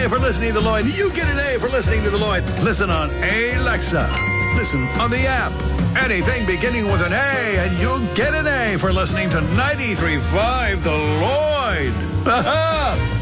A for listening to The Lloyd. You get an A for listening to The Lloyd. Listen on Alexa. Listen on the app. Anything beginning with an A, and you get an A for listening to 93.5 The Lloyd. Ha-ha!